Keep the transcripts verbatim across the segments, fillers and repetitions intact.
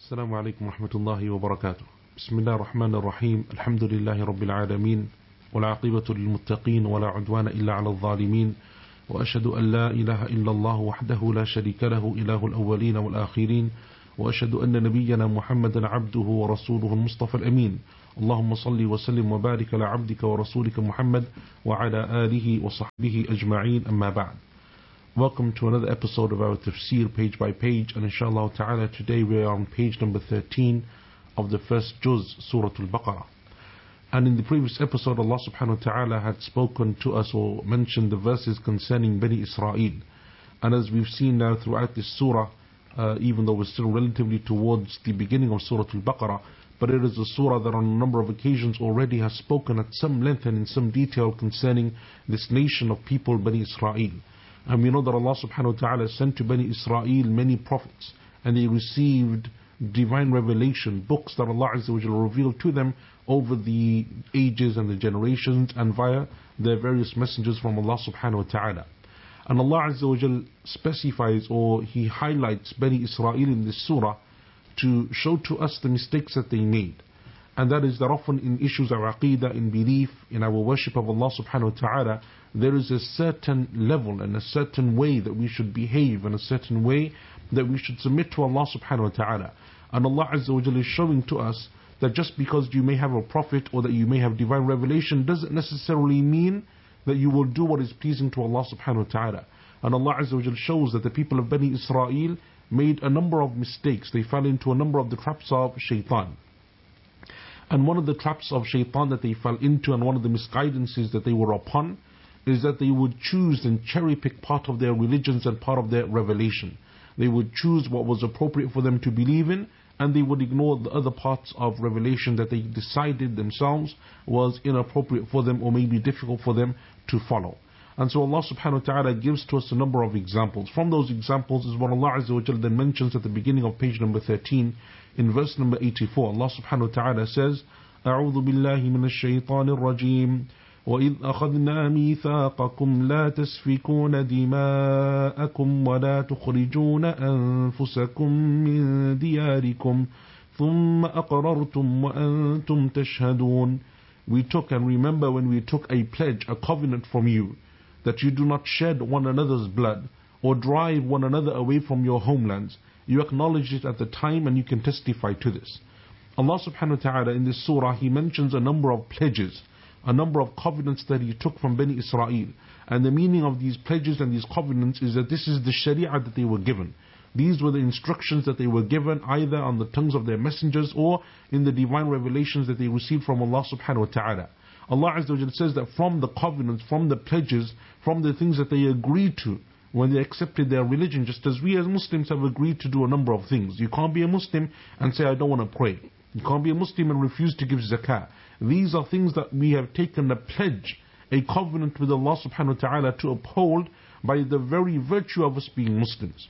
السلام عليكم ورحمة الله وبركاته. بسم الله الرحمن الرحيم. الحمد لله رب العالمين، والعاقبة للمتقين، ولا عدوان إلا على الظالمين، وأشهد أن لا إله إلا الله وحده لا شريك له إله الأولين والآخرين، وأشهد أن نبينا محمدا عبده ورسوله المصطفى الأمين. اللهم صل وسلم وبارك على عبدك ورسولك محمد وعلى آله وصحبه أجمعين. أما بعد. Welcome to another episode of our tafsir page by page, and inshallah ta'ala today we are on page number thirteen of the first juz, Surah Al-Baqarah. And in the previous episode Allah subhanahu wa ta'ala had spoken to us or mentioned the verses concerning Bani Israel. And as we've seen now throughout this surah, uh, even though we're still relatively towards the beginning of Surah Al-Baqarah, but it is a surah that on a number of occasions already has spoken at some length and in some detail concerning this nation of people, Bani Israel. And we know that Allah subhanahu wa ta'ala sent to Bani Israel many prophets, and they received divine revelation, books that Allah Azza wa Jalla revealed to them over the ages and the generations and via their various messengers from Allah subhanahu wa ta'ala. And Allah Azza wa Jalla specifies or He highlights Bani Israel in this surah to show to us the mistakes that they made. And that is that often in issues of aqeedah, in belief, in our worship of Allah subhanahu wa ta'ala, there is a certain level and a certain way that we should behave and a certain way that we should submit to Allah subhanahu wa ta'ala. And Allah Azza wa Jalla is showing to us that just because you may have a prophet or that you may have divine revelation doesn't necessarily mean that you will do what is pleasing to Allah subhanahu wa ta'ala. And Allah Azza wa Jalla shows that the people of Bani Israel made a number of mistakes. They fell into a number of the traps of shaitan. And one of the traps of shaitan that they fell into, and one of the misguidances that they were upon, is that they would choose and cherry pick part of their religions and part of their revelation. They would choose what was appropriate for them to believe in, and they would ignore the other parts of revelation that they decided themselves was inappropriate for them or maybe difficult for them to follow. And so Allah subhanahu wa ta'ala gives to us a number of examples. From those examples is what Allah Azza wa Jalla then mentions at the beginning of page number thirteen in verse number eighty-four. Allah subhanahu wa ta'ala says, أعوذ بالله من الشيطان الرجيم وإذ أخذنا ميثاقكم لا تسفكون دماءكم ولا تخرجون أنفسكم من دياركم ثم أقررتم وأنتم تشهدون. We took, and remember when we took a pledge, a covenant from you, that you do not shed one another's blood or drive one another away from your homelands. You acknowledged it at the time and you can testify to this. Allah subhanahu wa ta'ala in this surah, He mentions a number of pledges, a number of covenants that He took from Bani Israel. And the meaning of these pledges and these covenants is that this is the sharia that they were given. These were the instructions that they were given either on the tongues of their messengers or in the divine revelations that they received from Allah subhanahu wa ta'ala. Allah Azza wa Jalla says that from the covenants, from the pledges, from the things that they agreed to when they accepted their religion, just as we as Muslims have agreed to do a number of things. You can't be a Muslim and say, I don't want to pray. You can't be a Muslim and refuse to give zakah. These are things that we have taken a pledge, a covenant with Allah subhanahu wa ta'ala to uphold by the very virtue of us being Muslims.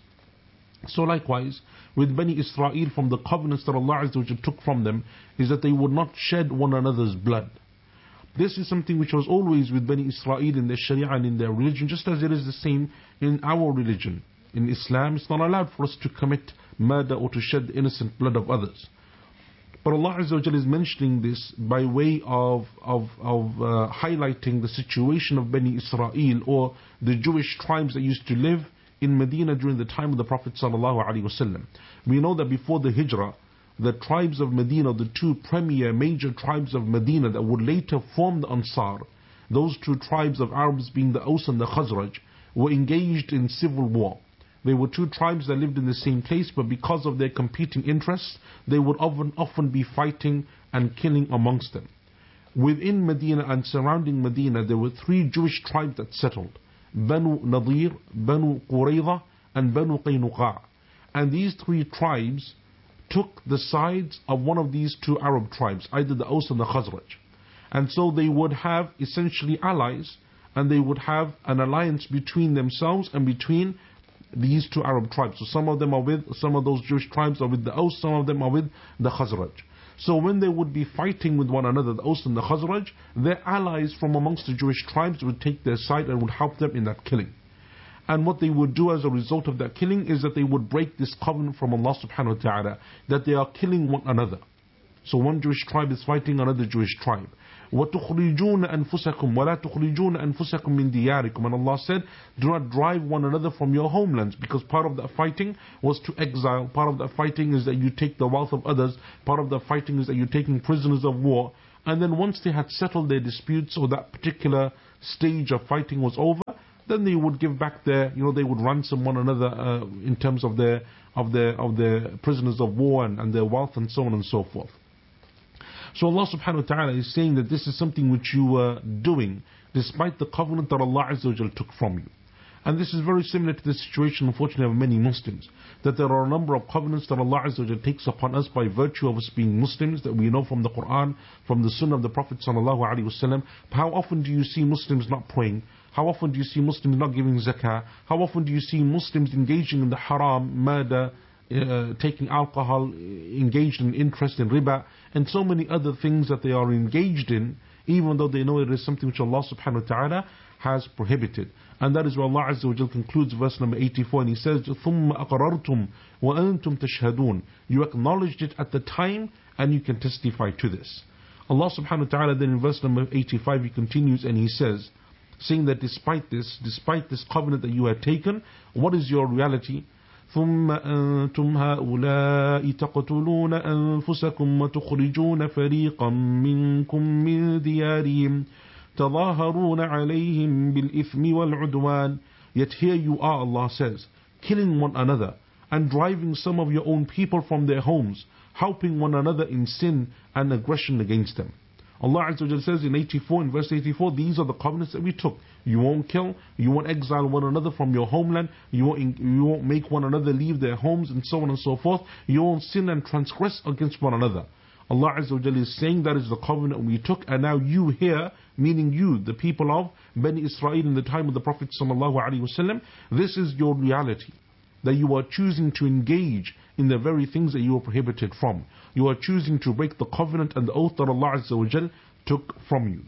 So likewise, with Bani Israel, from the covenants that Allah Azza wa Jalla took from them, is that they would not shed one another's blood. This is something which was always with Bani Israel in their sharia and in their religion, just as it is the same in our religion. In Islam, it's not allowed for us to commit murder or to shed the innocent blood of others. But Allah Azza wa Jalla is mentioning this by way of, of, of uh, highlighting the situation of Bani Israel, or the Jewish tribes that used to live in Medina during the time of the Prophet sallallahu alaihi wasallam. We know that before the Hijrah, the tribes of Medina, the two premier major tribes of Medina that would later form the Ansar, those two tribes of Arabs being the Aus and the Khazraj, were engaged in civil war. They were two tribes that lived in the same place, but because of their competing interests, they would often, often be fighting and killing amongst them. Within Medina and surrounding Medina, there were three Jewish tribes that settled: Banu Nadir, Banu Qurayza, and Banu Qaynuqa. And these three tribes took the sides of one of these two Arab tribes, either the Aus and the Khazraj. And so they would have essentially allies, and they would have an alliance between themselves and between these two Arab tribes. So some of them are with, some of those Jewish tribes are with the Aus, some of them are with the Khazraj. So when they would be fighting with one another, the Aus and the Khazraj, their allies from amongst the Jewish tribes would take their side and would help them in that killing. And what they would do as a result of that killing is that they would break this covenant from Allah subhanahu wa ta'ala, that they are killing one another. So one Jewish tribe is fighting another Jewish tribe. وَتُخْرِجُونَ أَنفُسَكُمْ وَلَا تُخْرِجُونَ أَنفُسَكُمْ مِنْ دِيَارِكُمْ. And Allah said, do not drive one another from your homelands, because part of that fighting was to exile. Part of that fighting is that you take the wealth of others. Part of the fighting is that you're taking prisoners of war. And then once they had settled their disputes, or that particular stage of fighting was over, then they would give back their, you know, they would ransom one another uh, in terms of their of their of their prisoners of war and, and their wealth and so on and so forth. So Allah subhanahu wa ta'ala is saying that this is something which you were doing despite the covenant that Allah Azza wa Jal took from you. And this is very similar to the situation, unfortunately, of many Muslims, that there are a number of covenants that Allah Azza wa Jal takes upon us by virtue of us being Muslims, that we know from the Quran, from the Sunnah of the Prophet sallallahu alaihi wasallam. How often do you see Muslims not praying? How often do you see Muslims not giving zakah? How often do you see Muslims engaging in the haram, murder, uh, taking alcohol, engaged in interest in riba, and so many other things that they are engaged in, even though they know it is something which Allah subhanahu wa ta'ala has prohibited. And that is why Allah Azza wa Jal concludes verse number eighty-four, and He says, ثُمَّ أَقْرَرْتُمْ وَأَنْتُمْ تَشْهَدُونَ. You acknowledged it at the time, and you can testify to this. Allah subhanahu wa ta'ala then in verse number eighty-five, He continues and He says, saying that despite this, despite this covenant that you had taken, what is your reality? ثم أنتم هؤلاء تقتلون أنفسكم وتخرجون فريقا منكم من ديارهم تظاهرون عليهم بالإثم والعدوان. Yet here you are, Allah says, killing one another and driving some of your own people from their homes, helping one another in sin and aggression against them. Allah Azza wa Jal says in eighty-four, in verse eighty-four, these are the covenants that we took. You won't kill, you won't exile one another from your homeland, you won't, you won't make one another leave their homes, and so on and so forth. You won't sin and transgress against one another. Allah Azza wa Jal is saying that is the covenant we took, and now you here, meaning you, the people of Bani Israel in the time of the Prophet sallallahu alaihi wasallam, this is your reality, that you are choosing to engage in the very things that you were prohibited from. You are choosing to break the covenant and the oath that Allah Azza wa Jal took from you.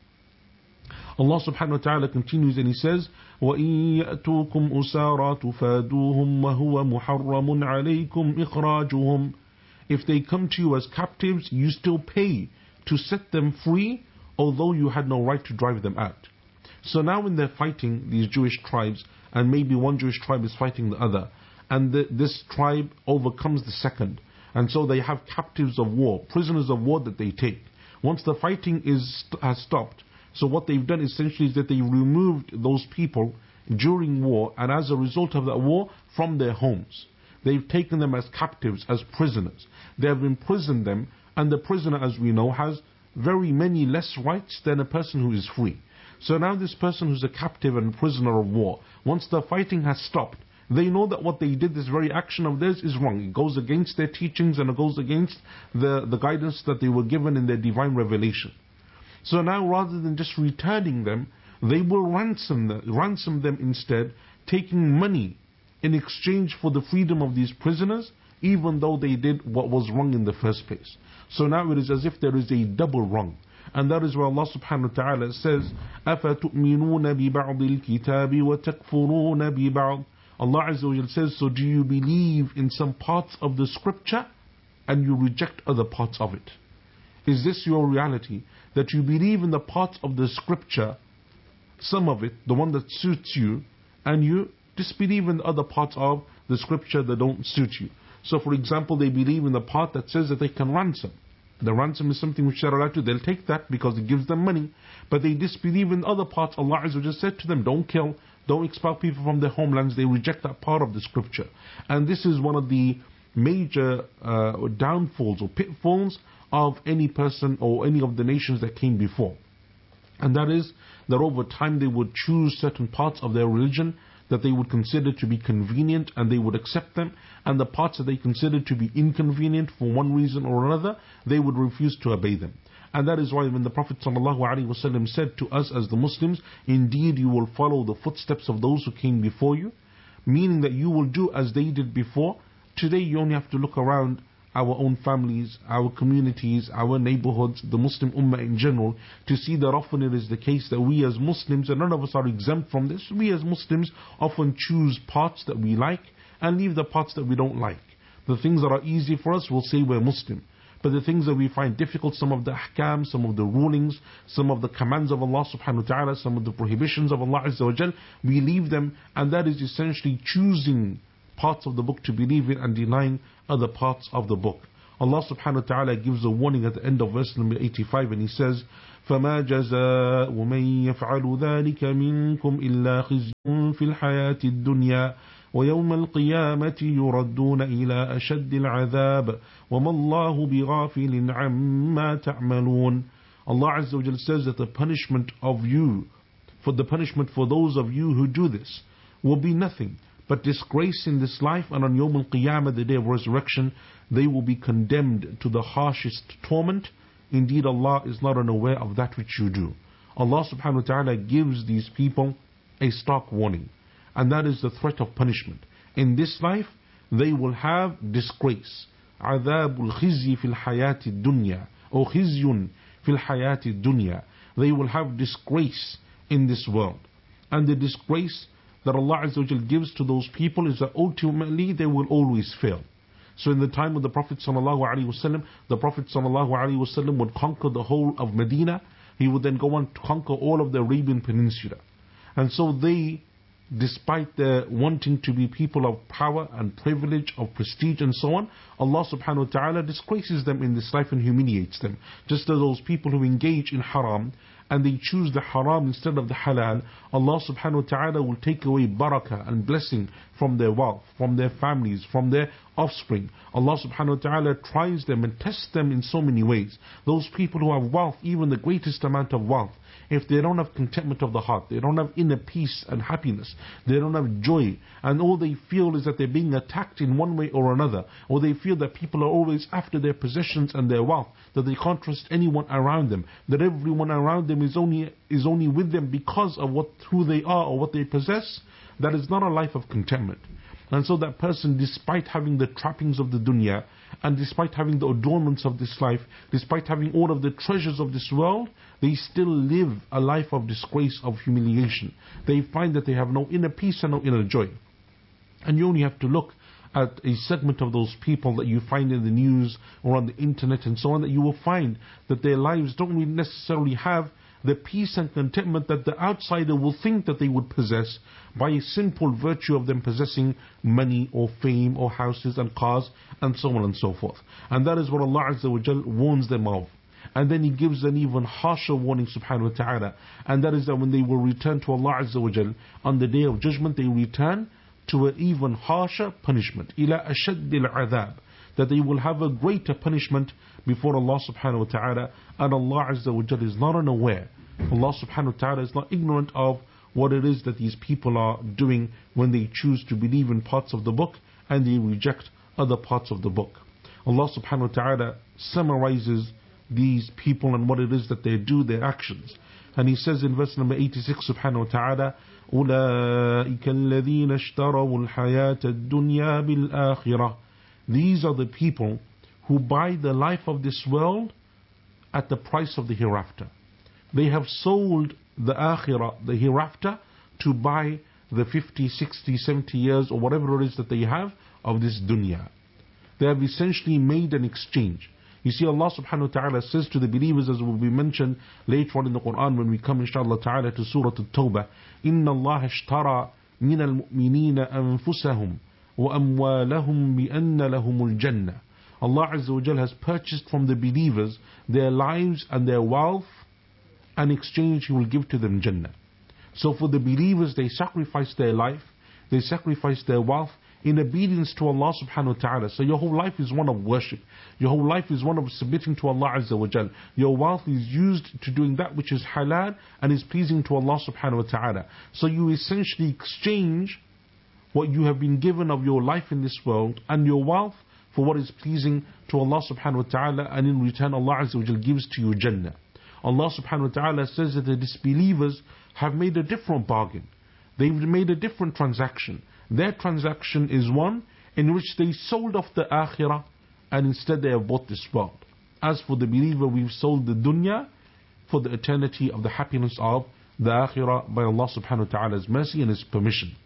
Allah subhanahu wa ta'ala continues and He says, وَإِن يَأْتُوكُمْ أُسَارَى تُفَادُوهُمْ وَهُوَ مُحَرَّمٌ عَلَيْكُمْ إِخْرَاجُهُم. If they come to you as captives, you still pay to set them free, although you had no right to drive them out. So now when they're fighting these Jewish tribes, and maybe one Jewish tribe is fighting the other, and the, this tribe overcomes the second, and so they have captives of war, prisoners of war that they take. Once the fighting is has stopped, so what they've done essentially is that they removed those people during war, and as a result of that war, from their homes. They've taken them as captives, as prisoners. They have imprisoned them, and the prisoner, as we know, has very many less rights than a person who is free. So now this person who's a captive and prisoner of war, once the fighting has stopped, they know that what they did, this very action of theirs, is wrong. It goes against their teachings and it goes against the, the guidance that they were given in their divine revelation. So now rather than just returning them, they will ransom them, ransom them instead, taking money in exchange for the freedom of these prisoners, even though they did what was wrong in the first place. So now it is as if there is a double wrong. And that is where Allah subhanahu wa ta'ala says, أَفَتُؤْمِنُونَ بِبَعْضِ الْكِتَابِ وَتَكْفُرُونَ بِبَعْضِ. Allah Azza wa Jal says, so do you believe in some parts of the scripture and you reject other parts of it? Is this your reality? That you believe in the parts of the scripture, some of it, the one that suits you, and you disbelieve in the other parts of the scripture that don't suit you. So for example, they believe in the part that says that they can ransom. The ransom is something which they're allowed to. They'll take that because it gives them money. But they disbelieve in other parts. Allah Azza wa Jal said to them, don't kill, don't expel people from their homelands. They reject that part of the scripture. And this is one of the major uh, downfalls or pitfalls of any person or any of the nations that came before. And that is that over time they would choose certain parts of their religion that they would consider to be convenient and they would accept them, and the parts that they considered to be inconvenient for one reason or another, they would refuse to obey them. And that is why when the Prophet ﷺ said to us as the Muslims, indeed you will follow the footsteps of those who came before you, meaning that you will do as they did before. Today you only have to look around our own families, our communities, our neighborhoods, the Muslim Ummah in general, to see that often it is the case that we as Muslims, and none of us are exempt from this, we as Muslims often choose parts that we like and leave the parts that we don't like. The things that are easy for us, we'll say we're Muslim. But the things that we find difficult, some of the ahkam, some of the rulings, some of the commands of Allah subhanahu wa ta'ala, some of the prohibitions of Allah azza wa jal, we leave them, and that is essentially choosing parts of the book to believe in and denying other parts of the book. Allah subhanahu wa ta'ala gives a warning at the end of verse number eighty-five, and He says, فَمَا جَزَاءُ مَن يَفْعَلُ ذَلِكَ مِنكُمْ إِلَّا خِزْيٌ فِي الْحَيَاةِ الدُّنْيَا وَيَوْمَ الْقِيَامَةِ يُرَدُّونَ إِلَىٰ أَشَدِّ الْعَذَابِ وَمَا اللَّهُ بِغَافِلٍ عَمَّا تَعْمَلُونَ. Allah Azza wa Jal says that the punishment of you, for the punishment for those of you who do this, will be nothing but disgrace in this life, and on Yawm al-Qiyamah, the day of resurrection, they will be condemned to the harshest torment. Indeed, Allah is not unaware of that which you do. Allah subhanahu wa ta'ala gives these people a stark warning, and that is the threat of punishment. In this life, they will have disgrace. عَذَابُ الْخِزْيِ فِي الْحَيَاةِ الدُّنْيَا or خِزْيٌ فِي الْحَيَاةِ الدُّنْيَا. They will have disgrace in this world. And the disgrace that Allah Azza wa Jal gives to those people is that ultimately they will always fail. So in the time of the Prophet sallallahu alaihi wasallam, the Prophet sallallahu alaihi wasallam would conquer the whole of Medina. He would then go on to conquer all of the Arabian Peninsula. And so they, despite their wanting to be people of power and privilege, of prestige and so on, Allah subhanahu wa ta'ala disgraces them in this life and humiliates them. Just as those people who engage in haram and they choose the haram instead of the halal, Allah subhanahu wa ta'ala will take away barakah and blessing from their wealth, from their families, from their offspring. Allah subhanahu wa ta'ala tries them and tests them in so many ways. Those people who have wealth, even the greatest amount of wealth, if they don't have contentment of the heart, they don't have inner peace and happiness, they don't have joy, and all they feel is that they're being attacked in one way or another, or they feel that people are always after their possessions and their wealth, that they can't trust anyone around them, that everyone around them is only is only with them because of what who they are or what they possess, that is not a life of contentment. And so that person, despite having the trappings of the dunya, and despite having the adornments of this life, despite having all of the treasures of this world, they still live a life of disgrace, of humiliation. They find that they have no inner peace and no inner joy. And you only have to look at a segment of those people that you find in the news or on the internet and so on, that you will find that their lives don't really necessarily have the peace and contentment that the outsider will think that they would possess by a simple virtue of them possessing money or fame or houses and cars and so on and so forth. And that is what Allah Azza wa Jal warns them of. And then He gives an even harsher warning subhanahu wa ta'ala, and that is that when they will return to Allah Azza wa Jal on the day of judgment, they return to an even harsher punishment, ila ashaddil adhab, that they will have a greater punishment before Allah subhanahu wa ta'ala. And Allah Azza wa Jal is not unaware, Allah subhanahu wa ta'ala is not ignorant of what it is that these people are doing when they choose to believe in parts of the book and they reject other parts of the book. Allah subhanahu wa ta'ala summarizes these people and what it is that they do, their actions. And He says in verse number eighty-six subhanahu wa ta'ala, أُولَٰئِكَ الَّذِينَ اشْتَرَوُا الْحَيَاةَ الدُّنْيَا بِالْآخِرَةِ. These are the people who buy the life of this world at the price of the hereafter. They have sold the akhirah, the hereafter, to buy the fifty, sixty, seventy years or whatever it is that they have of this dunya. They have essentially made an exchange. You see, Allah subhanahu wa ta'ala says to the believers, as will be mentioned later on in the Quran when we come inshallah ta'ala to Surah At-Tawbah, إِنَّ اللَّهَ اشْتَرَى مِنَ الْمُؤْمِنِينَ أَنفُسَهُمْ وَأَمْوَالَهُمْ بِأَنَّ لَهُمُ الْجَنَّةِ. Allah Azza wa Jal has purchased from the believers their lives and their wealth, and in exchange He will give to them Jannah. So for the believers, they sacrifice their life, they sacrifice their wealth in obedience to Allah subhanahu wa ta'ala. So your whole life is one of worship. Your whole life is one of submitting to Allah Azza wa Jal. Your wealth is used to doing that which is halal and is pleasing to Allah subhanahu wa ta'ala. So you essentially exchange what you have been given of your life in this world and your wealth for what is pleasing to Allah subhanahu wa ta'ala, and in return Allah Azza wa Jal gives to you Jannah. Allah subhanahu wa ta'ala says that the disbelievers have made a different bargain. They've made a different transaction. Their transaction is one in which they sold off the akhirah and instead they have bought this world. As for the believer, we've sold the dunya for the eternity of the happiness of the akhirah by Allah subhanahu wa ta'ala's mercy and His permission.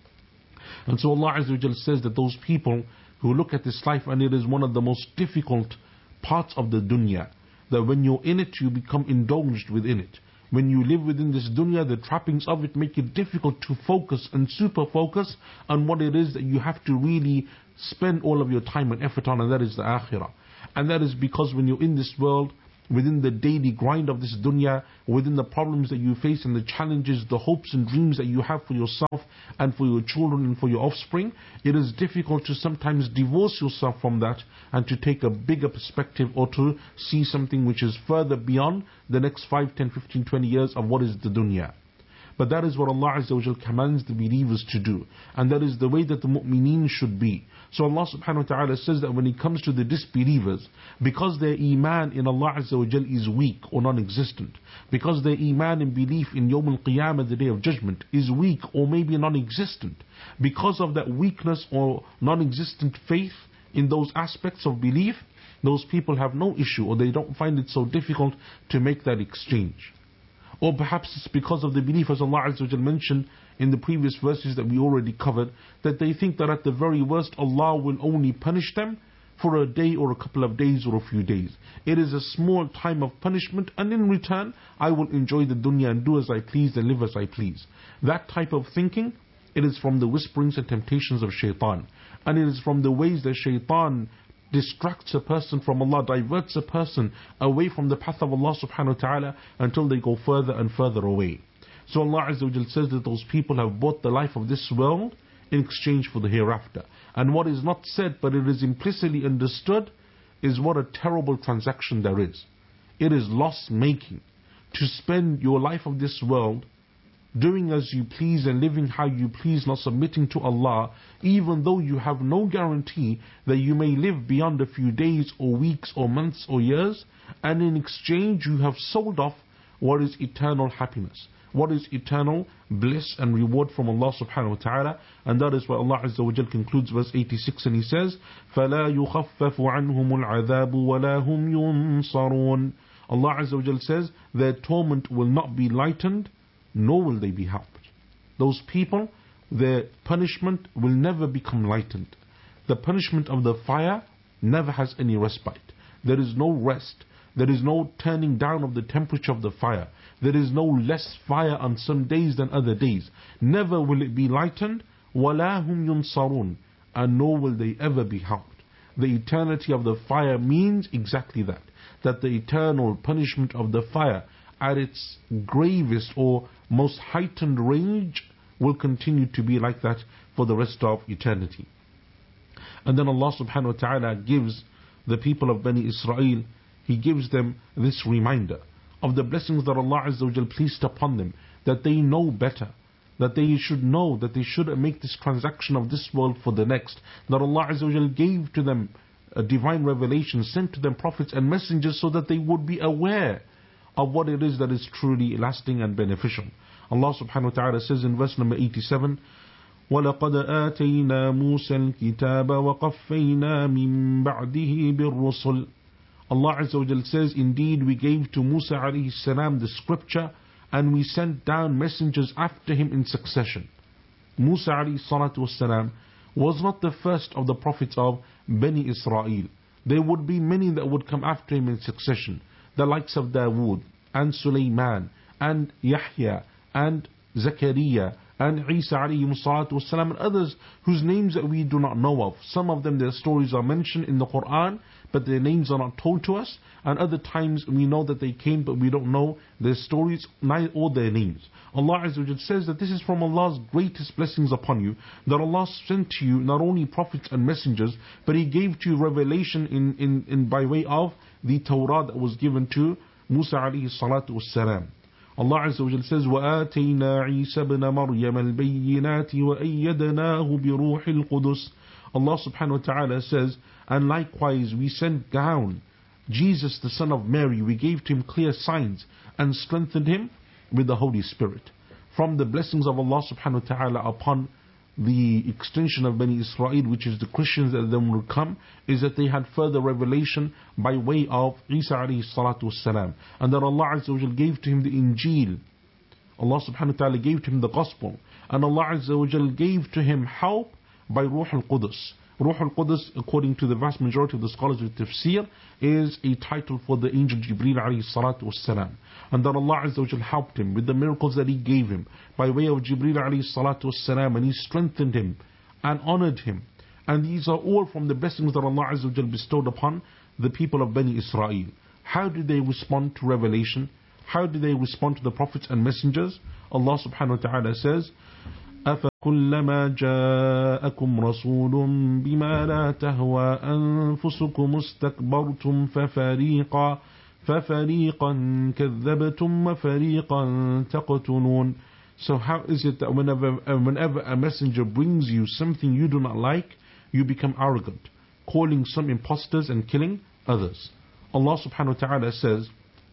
And so Allah Azza wa Jal says that those people who look at this life, and it is one of the most difficult parts of the dunya, that when you're in it, you become indulged within it. When you live within this dunya, the trappings of it make it difficult to focus and super focus on what it is that you have to really spend all of your time and effort on, and that is the akhirah. And that is because when you're in this world, within the daily grind of this dunya, within the problems that you face and the challenges, the hopes and dreams that you have for yourself and for your children and for your offspring, it is difficult to sometimes divorce yourself from that and to take a bigger perspective, or to see something which is further beyond the next five, ten, fifteen, twenty years of what is the dunya. But that is what Allah Azza wa Jal commands the believers to do. And that is the way that the mu'mineen should be. So Allah subhanahu wa ta'ala says that when it comes to the disbelievers, because their iman in Allah Azza wa Jal is weak or non-existent, because their iman and belief in Yawm al-Qiyamah, the Day of Judgment, is weak or maybe non-existent, because of that weakness or non-existent faith in those aspects of belief, those people have no issue, or they don't find it so difficult to make that exchange. Or perhaps it's because of the belief, as Allah Azza wa Jal mentioned in the previous verses that we already covered, that they think that at the very worst Allah will only punish them for a day or a couple of days or a few days. It is a small time of punishment, and in return I will enjoy the dunya and do as I please and live as I please. That type of thinking, it is from the whisperings and temptations of shaitan. And it is from the ways that shaitan distracts a person from Allah, diverts a person away from the path of Allah subhanahu wa ta'ala until they go further and further away. So Allah Azza wa Jal says that those people have bought the life of this world in exchange for the hereafter. And what is not said, but it is implicitly understood, is what a terrible transaction there is. It is loss making to spend your life of this world doing as you please and living how you please, not submitting to Allah, even though you have no guarantee that you may live beyond a few days or weeks or months or years, and in exchange you have sold off what is eternal happiness, what is eternal bliss and reward from Allah subhanahu wa ta'ala. And that is why Allah Azza wa Jal concludes verse eighty-six, and He says, فَلَا يُخَفَّفُ عَنْهُمُ الْعَذَابُ وَلَا هُمْ يُنصَرُونَ. Allah Azza wa Jal says their torment will not be lightened, nor will they be helped. Those people, their punishment will never become lightened. The punishment of the fire never has any respite. There is no rest. There is no turning down of the temperature of the fire. There is no less fire on some days than other days. Never will it be lightened. وَلَا هُمْ يُنصَرُونَ. And nor will they ever be helped. The eternity of the fire means exactly that. That the eternal punishment of the fire at its gravest or most heightened range will continue to be like that for the rest of eternity. And then Allah subhanahu wa ta'ala gives the people of Bani Israel, He gives them this reminder of the blessings that Allah Azza wa Jal placed upon them, that they know better, that they should know that they should make this transaction of this world for the next, that Allah Azza wa Jal gave to them a divine revelation, sent to them prophets and messengers so that they would be aware of what it is that is truly lasting and beneficial. Allah subhanahu wa ta'ala says in verse number eighty-seven, وَلَقَدْ آتَيْنَا مُوسَى الْكِتَابَ وَقَفَّيْنَا مِن بَعْدِهِ بِالرُّسُلِ. Allah Azza wa Jal says, indeed we gave to Musa alayhi salam the scripture, and we sent down messengers after him in succession. Musa alayhi salatu wasalam was not the first of the prophets of Bani Israel. There would be many that would come after him in succession, the likes of Dawood and Sulaiman and Yahya and Zakaria and Isa alayhi salatu wasalam, and others whose names that we do not know of. Some of them, their stories are mentioned in the Quran, but their names are not told to us. And other times we know that they came, but we don't know their stories or their names. Allah Azza wa Jal says that this is from Allah's greatest blessings upon you, that Allah sent to you not only prophets and messengers, but He gave to you revelation in, in, in by way of the Torah that was given to Musa alayhi salatu wassalam. Allah Azza wa Jal says, وَآتَيْنَا عِيسَى بْنَ مَرْيَمَ الْبَيِّنَاتِ وَأَيَّدْنَاهُ بِرُوحِ الْقُدُسِ. Allah subhanahu wa ta'ala says, and likewise we sent down Jesus the son of Mary, we gave to him clear signs and strengthened him with the Holy Spirit. From the blessings of Allah subhanahu wa ta'ala upon the extension of Bani Israel, which is the Christians that then will come, is that they had further revelation by way of Isa alayhi salatu wassalam. And that Allah Azza wa Jal gave to him the Injil. Allah subhanahu wa ta'ala gave to him the Gospel. And Allah Azza wa Jal gave to him help by Ruh al-Qudus. Ruh al-Qudus, according to the vast majority of the scholars of tafsir, is a title for the angel Jibreel alayhi salatu wassalam. And that Allah Azza wa Jal helped him with the miracles that He gave him by way of Jibreel alayhi salatu wassalam, and He strengthened him and honored him. And these are all from the blessings that Allah Azza wa Jal bestowed upon the people of Bani Israel. How did they respond to revelation? How did they respond to the prophets and messengers? Allah subhanahu wa ta'ala says, أَفَكُلَّمَا جَاءَكُمْ رَسُولٌ بِمَا لَا تَهْوَى أَنفُسُكُمُ اسْتَكْبَرْتُمْ فَفَرِيقًا فَفَرِيقًا كَذَّبْتُمْ وَفَرِيقًا تَقْتُلُونَ. So how is it that whenever, whenever a messenger brings you something you do not like, you become arrogant, calling some impostors and killing others? Allah subhanahu wa ta'ala says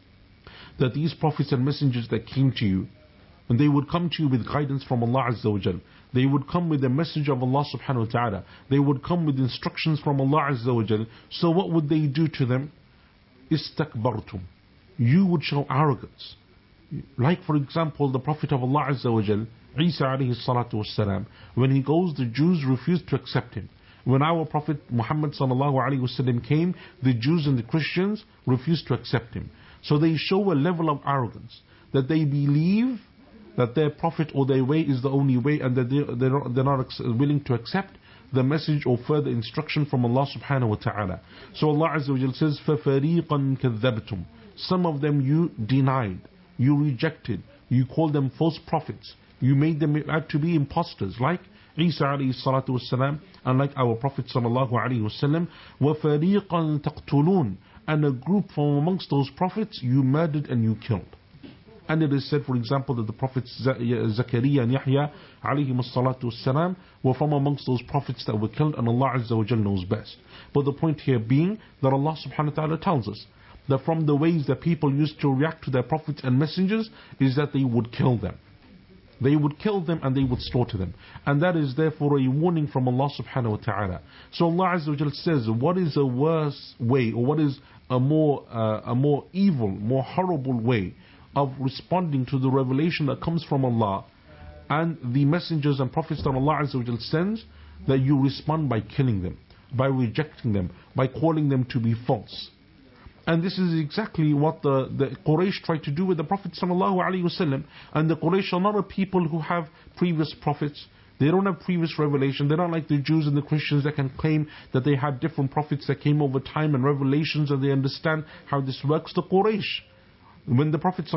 that these prophets and messengers that came to you, and they would come to you with guidance from Allah Azza wa Jal. They would come with the message of Allah subhanahu wa ta'ala. They would come with instructions from Allah Azza wa Jal. So what would they do to them? Istakbartum. You would show arrogance. Like for example, the Prophet of Allah Azza wa Jal, Isa alayhi salatu wassalam, when he goes, the Jews refused to accept him. When our Prophet Muhammad sallallahu alayhi wasallam came, the Jews and the Christians refused to accept him. So they show a level of arrogance, that they believe that their prophet or their way is the only way, and that they, they're not, they're not willing to accept the message or further instruction from Allah subhanahu wa ta'ala. So Allah Azza wa Jal says, فَفَرِيقًا كَذَّبْتُمْ. Some of them you denied, you rejected, you called them false prophets, you made them out to be imposters, like Isa alayhi salatu wassalam, and like our Prophet sallallahu alayhi wasallam. وَفَرِيقًا تَقْتُلُونَ. And a group from amongst those prophets you murdered and you killed. And it is said, for example, that the prophets Zakaria and Yahya alayhim as-salatu was-salam were from amongst those prophets that were killed, and Allah Azza wa Jal knows best. But the point here being that Allah subhanahu wa ta'ala tells us that from the ways that people used to react to their prophets and messengers is that they would kill them. They would kill them and they would slaughter them. And that is therefore a warning from Allah subhanahu wa ta'ala. So Allah Azza wa Jal says, what is a worse way, or what is a more, uh, a more evil, more horrible way of responding to the revelation that comes from Allah and the messengers and prophets that Allah Azza wa Jal sends, that you respond by killing them, by rejecting them, by calling them to be false. And this is exactly what the, the Quraysh tried to do with the Prophet sallallahu alaihi wasallam. And the Quraysh are not a people who have previous prophets. They don't have previous revelation. They're not like the Jews and the Christians that can claim that they had different prophets that came over time and revelations, and they understand how this works. The Quraysh, when the Prophet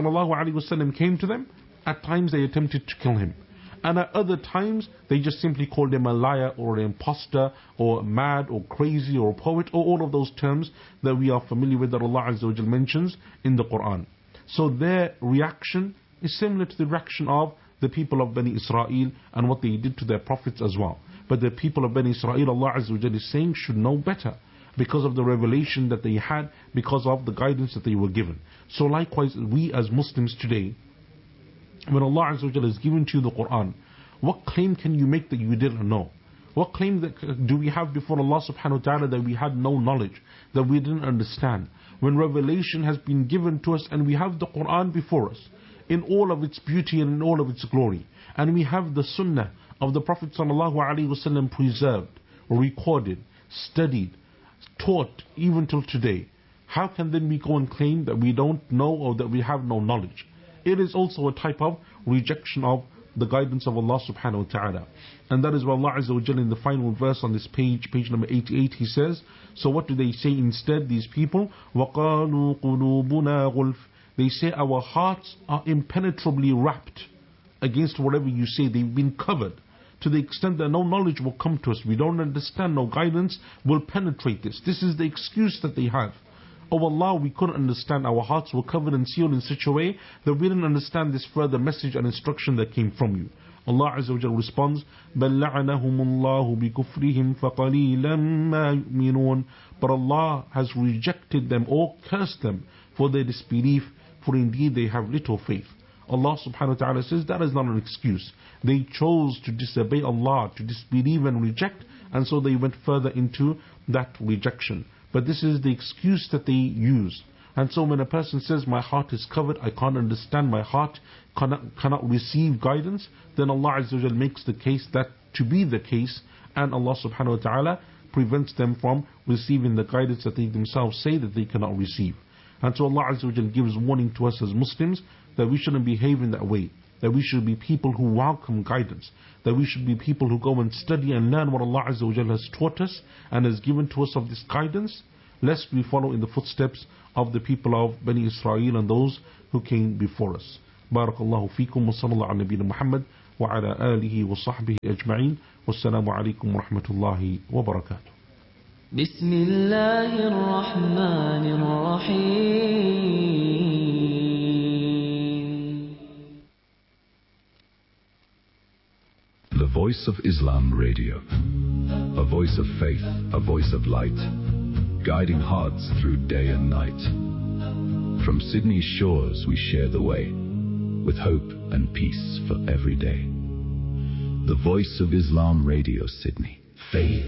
ﷺ came to them, at times they attempted to kill him. And at other times, they just simply called him a liar or an imposter or mad or crazy or a poet, or all of those terms that we are familiar with that Allah Azza wa Jal mentions in the Quran. So their reaction is similar to the reaction of the people of Bani Israel and what they did to their prophets as well. But the people of Bani Israel, Allah Azza wa Jal is saying, should know better, because of the revelation that they had, because of the guidance that they were given. So likewise, we as Muslims today, when Allah Azza wa Jalla has given to you the Quran, what claim can you make that you didn't know? What claim that do we have before Allah subhanahu wa ta'ala that we had no knowledge, that we didn't understand? When revelation has been given to us and we have the Quran before us in all of its beauty and in all of its glory, and we have the Sunnah of the Prophet sallallahu alaihi wasallam preserved, recorded, studied, taught even till today, how can then we go and claim that we don't know or that we have no knowledge? It is also a type of rejection of the guidance of Allah subhanahu wa ta'ala. And that is why Allah Azza wa Jalla in the final verse on this page, page number eighty-eight, He says, so what do they say instead, these people? وَقَالُوا قُلُوبُنَا غُلْفٌ. They say our hearts are impenetrably wrapped against whatever you say. They've been covered to the extent that no knowledge will come to us. We don't understand, no guidance will penetrate this. This is the excuse that they have. Oh Allah, we couldn't understand. Our hearts were covered and sealed in such a way that we didn't understand this further message and instruction that came from you. Allah Azza wa Jalla responds, بَلْ لَعَنَهُمُ اللَّهُ بِكُفْرِهِمْ فَقَلِيلًا مَا يُؤْمِنُونَ. But Allah has rejected them or cursed them for their disbelief, for indeed they have little faith. Allah subhanahu wa ta'ala says that is not an excuse. They chose to disobey Allah, to disbelieve and reject, and so they went further into that rejection. But this is the excuse that they use. And so when a person says, my heart is covered, I can't understand, my heart cannot, cannot receive guidance, then Allah Azza wa Jal makes the case that to be the case, and Allah subhanahu wa ta'ala prevents them from receiving the guidance that they themselves say that they cannot receive. And so Allah Azza wa Jal gives warning to us as Muslims that we shouldn't behave in that way, that we should be people who welcome guidance, that we should be people who go and study and learn what Allah Azza wa Jal has taught us and has given to us of this guidance, lest we follow in the footsteps of the people of Bani Israel and those who came before us. Barakallahu feekum wa sallallahu ala nabina Muhammad wa ala alihi wa sahbihi ajma'in. Wassalamu alaikum wa rahmatullahi wa barakatuh. Bismillahir Rahmanir Rahim. The Voice of Islam Radio. A voice of faith, a voice of light, guiding hearts through day and night. From Sydney's shores we share the way, with hope and peace for every day. The Voice of Islam Radio, Sydney. Faith